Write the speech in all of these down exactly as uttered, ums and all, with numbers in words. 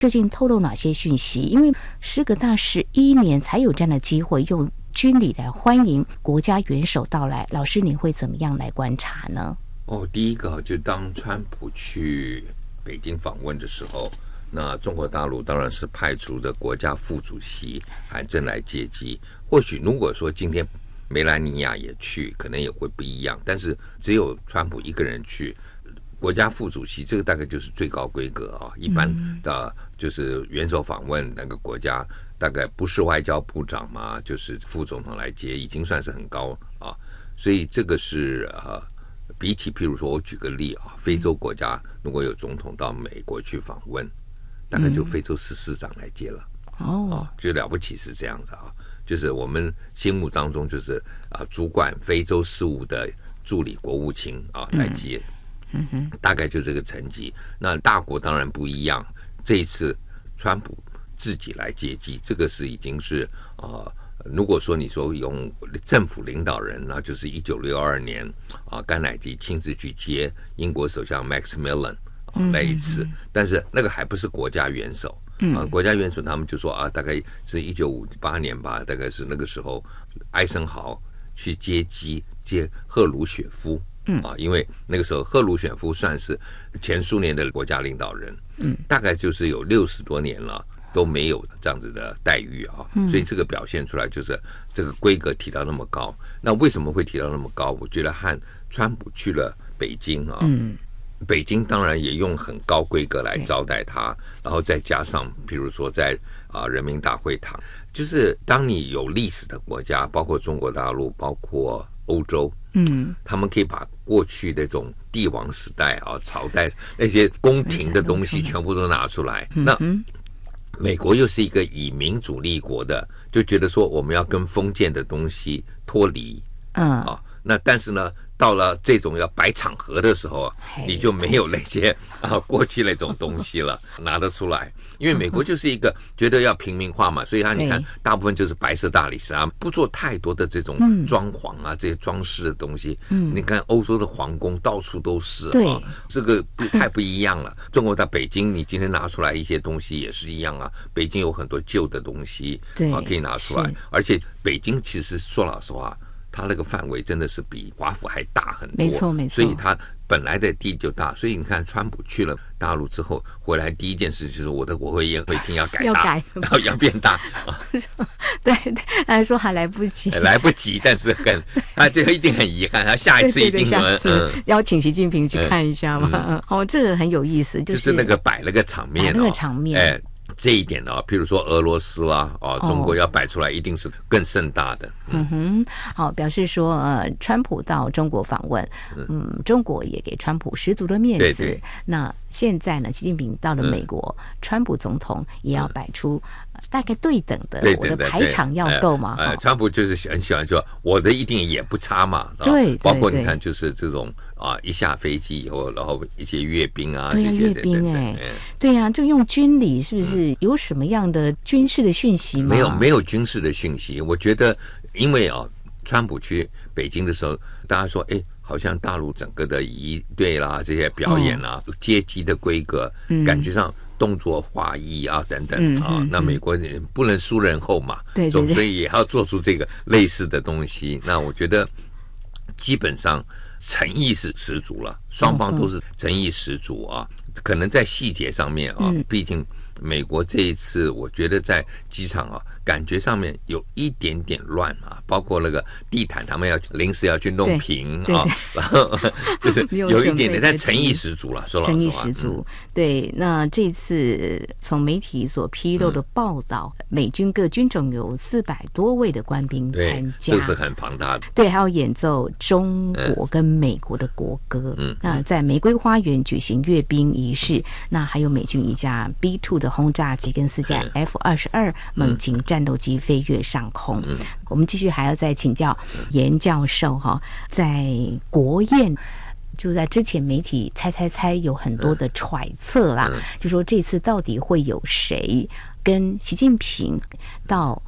究竟透露哪些讯息？因为时隔大十一年才有这样的机会，用军礼来欢迎国家元首到来。老师，你会怎么样来观察呢？ 哦，第一个就当川普去北京访问的时候，那中国大陆当然是派出的国家副主席韩正来接机。或许如果说今天梅兰妮亚也去，可能也会不一样，但是只有川普一个人去，国家副主席这个大概就是最高规格啊。一般的就是元首访问那个国家，大概不是外交部长嘛，就是副总统来接，已经算是很高啊。所以这个是呃，比起譬如说我举个例啊，非洲国家如果有总统到美国去访问，大概就非洲司司长来接了。哦，就了不起是这样子啊，就是我们心目当中就是啊，主管非洲事务的助理国务卿啊来接。嗯哼，大概就这个层级。那大国当然不一样，这一次川普自己来接机，这个是已经是呃，如果说你说用政府领导人，那就是一九六二年啊，甘乃迪亲自去接英国首相 Maximilian 啊那一次，但是那个还不是国家元首。啊，国家元首他们就说啊，大概是一九五八年吧，大概是那个时候，艾森豪去接机接赫鲁雪夫。嗯啊，因为那个时候赫鲁雪夫算是前苏联的国家领导人，嗯，大概就是有六十多年了都没有这样子的待遇啊，所以这个表现出来就是这个规格提到那么高。那为什么会提到那么高？我觉得和川普去了北京啊，嗯，北京当然也用很高规格来招待他，然后再加上比如说在啊人民大会堂，就是当你有历史的国家，包括中国大陆，包括欧洲。嗯，他们可以把过去那种帝王时代啊、朝代那些宫廷的东西全部都拿出来。那美国又是一个以民主立国的，就觉得说我们要跟封建的东西脱离。嗯啊，那但是呢，到了这种要摆场合的时候，你就没有那些啊过去那种东西了，拿得出来。因为美国就是一个觉得要平民化嘛，所以他你看大部分就是白色大理石啊，不做太多的这种装潢啊、这些装饰的东西。嗯，你看欧洲的皇宫到处都是啊，这个太不一样了。中国在北京，你今天拿出来一些东西也是一样啊，北京有很多旧的东西啊可以拿出来，而且北京其实说老实话。它那个范围真的是比华府还大很多， 没错没错， 所以它本来的地就大，所以你看川普去了大陆之后回来，第一件事就是我的国会宴会厅要改大， 要改， 然后要变大。 对，他说还来不及， 来不及，但是很，他这个一定很遗憾，他下一次一定能嗯邀请习近平去看一下嘛。嗯，哦，这个很有意思， 就是就是那个摆了个场面， 那个场面， 哎。这一点呢、哦，譬如说俄罗斯啦，啊，中国要摆出来，一定是更盛大的。 嗯哼，好，表示说，呃，川普到中国访问，嗯，中国也给川普十足的面子。 对对。 那现在呢，习近平到了美国，嗯、川普总统也要摆出、呃、大概对等的， 对对对对我的排场要够嘛。 呃，呃川普就是很喜欢说，我的一定也不差嘛。 对， 包括你看，就是这种。啊！一下飞机以后，然后一些阅兵啊， 对啊， 这些阅兵哎，对呀、啊，就用军礼，是不是有什么样的军事的讯息吗？ 没有，没有军事的讯息。我觉得，因为啊，川普去北京的时候，大家说，哎，好像大陆整个的仪队啦，这些表演啊，哦、阶级的规格，嗯、感觉上动作划一啊，等等、嗯、啊，那美国人不能输人后嘛， 对对对， 所以也要做出这个类似的东西。那我觉得，基本上。诚意是十足了，双方都是诚意十足啊。可能在细节上面啊，毕竟美国这一次，我觉得在机场啊，感觉上面有一点点乱啊，包括那个地毯，他们要临时要去弄平啊，然后就是有一点点，但诚意十足了，说老实话， 诚意十足。对，那这次从媒体所披露的报道，嗯、美军各军种有四百多位的官兵参加， 这是很庞大的。 对，还要演奏中国跟美国的国歌。嗯，那在玫瑰花园举行阅兵仪式，那还有美军一架 B 二 的轰炸机跟四架 F 二十二猛禽战斗机飞越上空。嗯、我们继续还要再请教严教授哈，在国宴。就在之前，媒体猜猜猜有很多的揣测啦，嗯、就说这次到底会有谁跟习近平到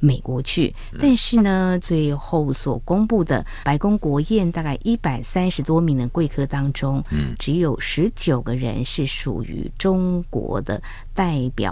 美国去。但是呢，最后所公布的白宫国宴大概一百三十多名的贵客当中，嗯，只有十九个人是属于中国的代表